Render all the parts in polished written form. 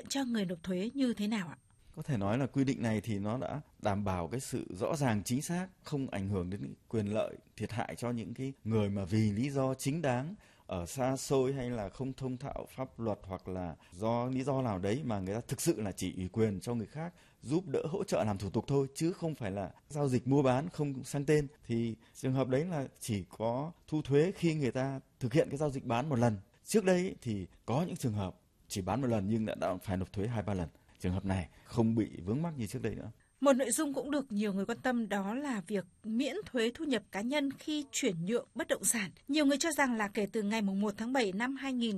cho người nộp thuế như thế nào ạ? Có thể nói là quy định này thì nó đã đảm bảo cái sự rõ ràng chính xác, không ảnh hưởng đến quyền lợi, thiệt hại cho những cái người mà vì lý do chính đáng ở xa xôi hay là không thông thạo pháp luật hoặc là do lý do nào đấy mà người ta thực sự là chỉ ủy quyền cho người khác giúp đỡ hỗ trợ làm thủ tục thôi, chứ không phải là giao dịch mua bán không sang tên. Thì trường hợp đấy là chỉ có thu thuế khi người ta thực hiện cái giao dịch bán một lần. Trước đây thì có những trường hợp chỉ bán một lần nhưng đã phải nộp thuế 2-3 lần. Trường hợp này không bị vướng mắc như trước đây nữa. Một nội dung cũng được nhiều người quan tâm đó là việc miễn thuế thu nhập cá nhân khi chuyển nhượng bất động sản. Nhiều người cho rằng là kể từ ngày 1 tháng 7 năm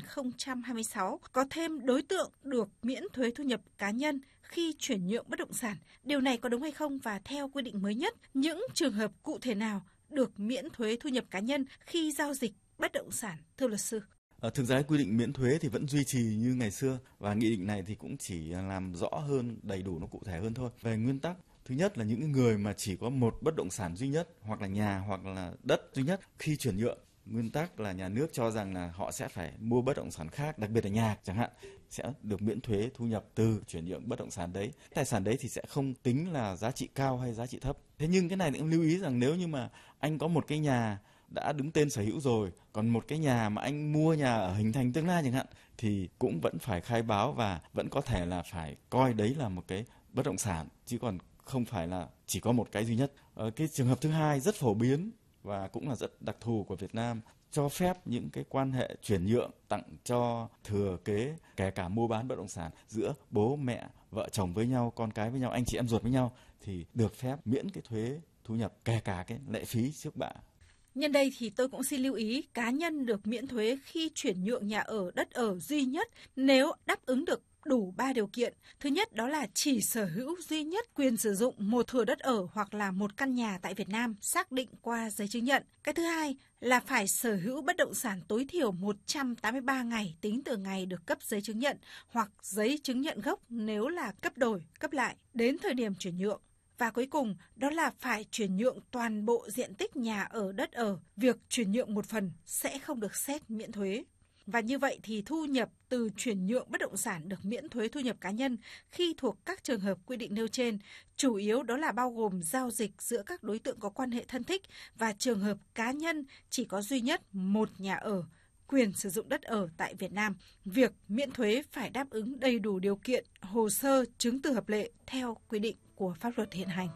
2026 có thêm đối tượng được miễn thuế thu nhập cá nhân khi chuyển nhượng bất động sản. Điều này có đúng hay không, và theo quy định mới nhất, những trường hợp cụ thể nào được miễn thuế thu nhập cá nhân khi giao dịch bất động sản, thưa luật sư? Thực ra quy định miễn thuế thì vẫn duy trì như ngày xưa, và nghị định này thì cũng chỉ làm rõ hơn, đầy đủ, nó cụ thể hơn thôi. Về nguyên tắc, thứ nhất là những người mà chỉ có một bất động sản duy nhất hoặc là nhà hoặc là đất duy nhất khi chuyển nhượng, nguyên tắc là nhà nước cho rằng là họ sẽ phải mua bất động sản khác, đặc biệt là nhà chẳng hạn, sẽ được miễn thuế thu nhập từ chuyển nhượng bất động sản đấy. Tài sản đấy thì sẽ không tính là giá trị cao hay giá trị thấp. Thế nhưng cái này cũng lưu ý rằng nếu như mà anh có một cái nhà đã đứng tên sở hữu rồi, còn một cái nhà mà anh mua nhà ở hình thành tương lai chẳng hạn, thì cũng vẫn phải khai báo và vẫn có thể là phải coi đấy là một cái bất động sản, chứ còn không phải là chỉ có một cái duy nhất. Cái trường hợp thứ hai rất phổ biến và cũng là rất đặc thù của Việt Nam, cho phép những cái quan hệ chuyển nhượng, tặng cho, thừa kế, kể cả mua bán bất động sản giữa bố mẹ, vợ chồng với nhau, con cái với nhau, anh chị em ruột với nhau, thì được phép miễn cái thuế thu nhập, kể cả cái lệ phí trước bạ. Nhân đây thì tôi cũng xin lưu ý, cá nhân được miễn thuế khi chuyển nhượng nhà ở, đất ở duy nhất nếu đáp ứng được đủ 3 điều kiện. Thứ nhất đó là chỉ sở hữu duy nhất quyền sử dụng một thửa đất ở hoặc là một căn nhà tại Việt Nam xác định qua giấy chứng nhận. Cái thứ hai là phải sở hữu bất động sản tối thiểu 183 ngày tính từ ngày được cấp giấy chứng nhận hoặc giấy chứng nhận gốc nếu là cấp đổi, cấp lại đến thời điểm chuyển nhượng. Và cuối cùng, đó là phải chuyển nhượng toàn bộ diện tích nhà ở, đất ở. Việc chuyển nhượng một phần sẽ không được xét miễn thuế. Và như vậy thì thu nhập từ chuyển nhượng bất động sản được miễn thuế thu nhập cá nhân khi thuộc các trường hợp quy định nêu trên, chủ yếu đó là bao gồm giao dịch giữa các đối tượng có quan hệ thân thích và trường hợp cá nhân chỉ có duy nhất một nhà ở, quyền sử dụng đất ở tại Việt Nam. Việc miễn thuế phải đáp ứng đầy đủ điều kiện, hồ sơ, chứng từ hợp lệ theo quy định của pháp luật hiện hành.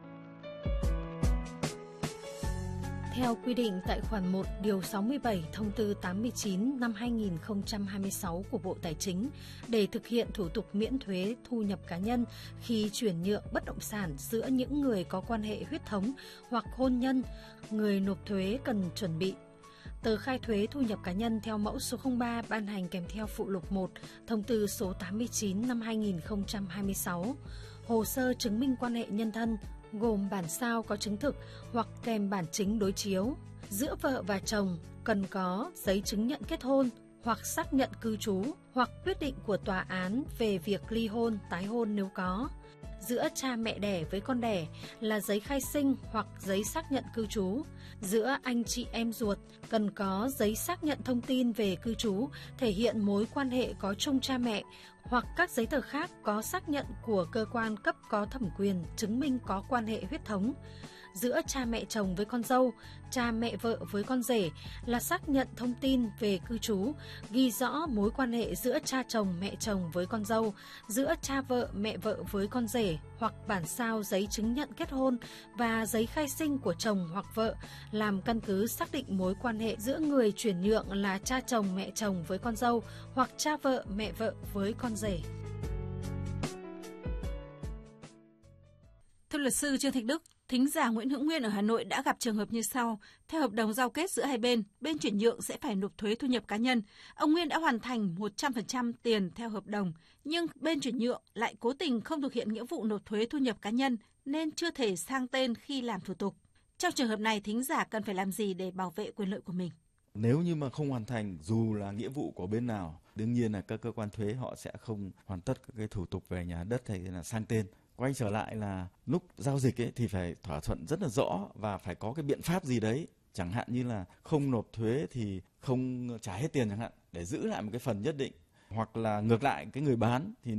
Theo quy định tại khoản 1 điều 67 thông tư 89 năm 2026 của Bộ Tài chính, để thực hiện thủ tục miễn thuế thu nhập cá nhân khi chuyển nhượng bất động sản giữa những người có quan hệ huyết thống hoặc hôn nhân, người nộp thuế cần chuẩn bị tờ khai thuế thu nhập cá nhân theo mẫu số 03 ban hành kèm theo phụ lục 1 thông tư số 89 năm 2026, hồ sơ chứng minh quan hệ nhân thân gồm bản sao có chứng thực hoặc kèm bản chính đối chiếu. Giữa vợ và chồng cần có giấy chứng nhận kết hôn hoặc xác nhận cư trú hoặc quyết định của tòa án về việc ly hôn, tái hôn nếu có. Giữa cha mẹ đẻ với con đẻ là giấy khai sinh hoặc giấy xác nhận cư trú. Giữa anh chị em ruột cần có giấy xác nhận thông tin về cư trú, thể hiện mối quan hệ có chung cha mẹ hoặc các giấy tờ khác có xác nhận của cơ quan cấp có thẩm quyền chứng minh có quan hệ huyết thống. Giữa cha mẹ chồng với con dâu, cha mẹ vợ với con rể là xác nhận thông tin về cư trú, ghi rõ mối quan hệ giữa cha chồng mẹ chồng với con dâu, giữa cha vợ mẹ vợ với con rể hoặc bản sao giấy chứng nhận kết hôn và giấy khai sinh của chồng hoặc vợ làm căn cứ xác định mối quan hệ giữa người chuyển nhượng là cha chồng mẹ chồng với con dâu hoặc cha vợ mẹ vợ với con rể. Thưa luật sư Trương Thạch Đức, thính giả Nguyễn Hữu Nguyên ở Hà Nội đã gặp trường hợp như sau. Theo hợp đồng giao kết giữa hai bên, bên chuyển nhượng sẽ phải nộp thuế thu nhập cá nhân. Ông Nguyên đã hoàn thành 100% tiền theo hợp đồng, nhưng bên chuyển nhượng lại cố tình không thực hiện nghĩa vụ nộp thuế thu nhập cá nhân nên chưa thể sang tên khi làm thủ tục. Trong trường hợp này, thính giả cần phải làm gì để bảo vệ quyền lợi của mình? Nếu như mà không hoàn thành dù là nghĩa vụ của bên nào, đương nhiên là các cơ quan thuế họ sẽ không hoàn tất các cái thủ tục về nhà đất hay là sang tên. Quay trở lại là lúc giao dịch ấy thì phải thỏa thuận rất là rõ và phải có cái biện pháp gì đấy, chẳng hạn như là không nộp thuế thì không trả hết tiền chẳng hạn, để giữ lại một cái phần nhất định, hoặc là ngược lại cái người bán thì